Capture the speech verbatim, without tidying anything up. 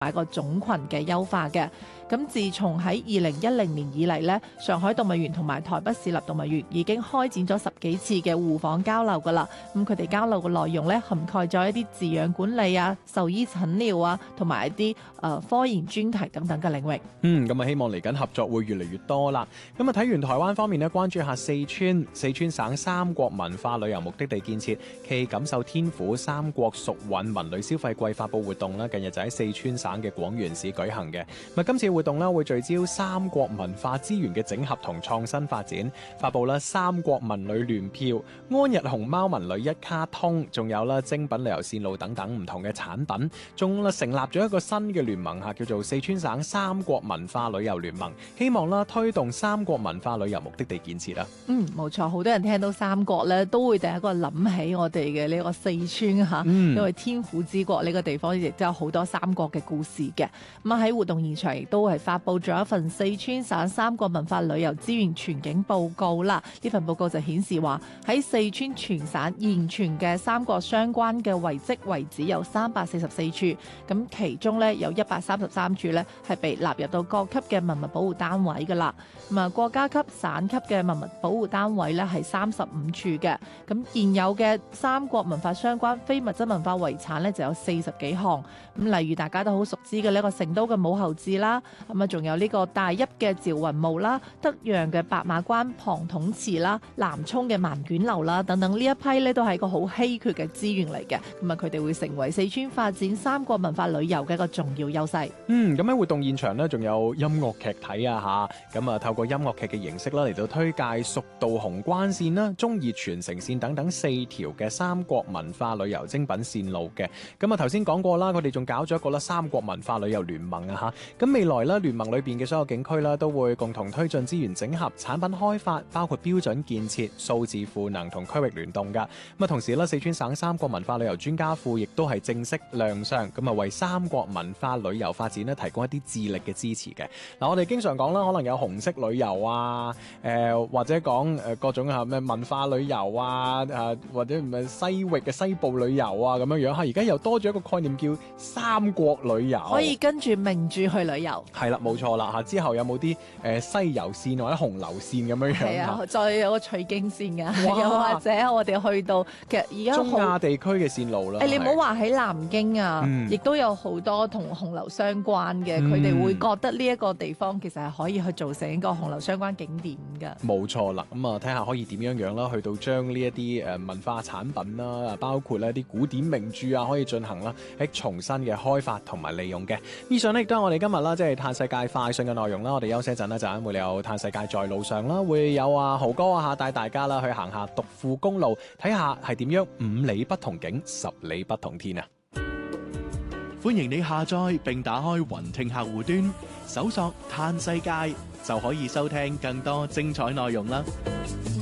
埋個種群嘅優化嘅。咁自從喺二零一零年以嚟咧，上海動物園同埋台北市立動物園已經開展咗十幾次嘅互訪交流噶啦。咁佢哋交流嘅內容咧，涵蓋咗一啲飼養管理啊、獸醫診療啊，同埋一啲誒、呃、科研專題等等嘅領域。 嗯，咁啊希望嚟緊合作會越嚟越多啦。咁啊睇完台灣方面咧，關注下四川，四川省三國文化旅遊目的地建設暨感受天府三國蜀韻文旅消費季發佈活動啦，近日就喺四川省嘅廣元市舉行嘅。咁啊今次活動咧會聚焦三國文化資源嘅整合同創新發展，發佈啦三國文旅聯票、安日熊貓文旅一卡通，仲有啦精品旅遊線路等等唔同嘅產品，仲啦成立咗一個新嘅聯盟吓，叫做四川省三國文化旅遊聯盟，希望啦推動三國文化旅遊目的地建設啦。 嗯，冇錯，好多人聽到三國咧，都會第一個諗起我哋嘅呢個四川吓， 嗯、 因為天府之國呢個地方亦都有好多三國嘅故事嘅。咁啊喺活動現場亦都係發佈咗一份四川省三國文化旅遊資源全景報告啦。呢份報告就顯示話喺四川全省現存嘅三國相關嘅遺跡遺址有三百四十四處，咁其中咧有一百三十三處咧係被納入到各級嘅文物保護單位噶啦。咁啊國家級、省級嘅文物保護單位咧係三十五處嘅。咁現有嘅三國文化相關非物質文化遺產咧就有四十幾項。咁例如大家都好熟知嘅呢個成都嘅武侯祠啦，咁啊仲有呢個大邑嘅趙雲墓啦、德陽嘅白馬關龐統祠啦、南涌嘅萬卷樓啦等等，呢一批咧都係一個好稀缺嘅資源嚟嘅。咁啊佢哋會成為四川發展三國文化旅遊嘅一個重要優勢。 嗯，咁喺活動現場呢，仲有音樂劇睇啊吓，咁啊透過音樂劇嘅形式啦嚟到推介蜀道雄關線啦、忠義傳承線等等四條嘅三國文化旅遊精品線路嘅。咁啊頭先講過啦，佢哋仲搞咗一個啦三國文化旅遊聯盟啊吓，咁未來啦聯盟裏邊嘅所有景區啦都會共同推進資源整合、產品開發，包括標準建設、數字賦能同區域聯動噶。咁啊同時啦，四川省三國文化旅遊專家庫亦都係正式亮相，咁啊為三國文化旅遊發展咧提供一啲智力嘅支持嘅。嗱，我哋經常講啦，可能有紅色旅遊啊，誒、呃、或者講誒各種啊咩文化旅遊啊，誒或者唔係西域嘅西部旅遊啊咁樣樣吓，而家又多咗一個概念叫三國旅遊， 可以跟住名著去旅遊。 係啦，冇錯啦吓。之後有冇啲誒西遊線或者紅樓線咁樣樣？ 係啊，再有個取經線噶，又或者我哋去到其實而家中亞地區嘅線路啦。 誒，你唔好話喺南京啊，亦、嗯、都有好多同紅樓相關嘅，佢、嗯、哋會覺得呢一個地方其實係可以去做成一個紅樓相關景點㗎。 冇錯啦，咁啊睇下可以點樣樣啦，去到將呢一啲誒文化產品啦，包括呢啲古典名著啊，可以進行啦喺重新嘅開發同埋利用嘅。以上呢亦都係我哋今日啦，即係嘆世界快訊嘅內容啦。我哋休息一陣啦，陣間會有嘆世界在路上啦，會有啊豪哥啊帶大家啦去行下獨富公路，睇下係點樣五里不同景，十里不同天啊！ 歡迎你下載並打開雲聽客戶端，搜索嘆世界就可以收聽更多精彩內容啦。